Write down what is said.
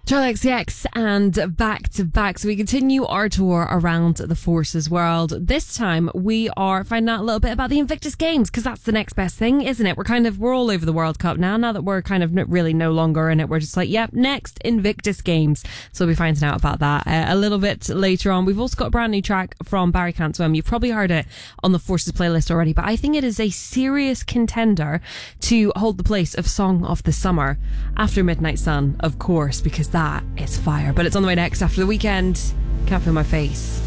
Charli XCX and Back to Back. So we continue our tour around the Forces world. This time we are finding out a little bit about the Invictus Games, because that's the next best thing, isn't it? We're all over the World Cup now that we're kind of really no longer in it. We're just like, yep, next Invictus Games. So we'll be finding out about that a little bit later on. We've also got a brand new track from Barry Can't-Swim. You've probably heard it on the Forces playlist already, but I think it is a serious contender to hold the place of Song of the Summer after Midnight Sun, of course, because that is fire. But it's on the way next after The Weekend. Can't Feel My Face.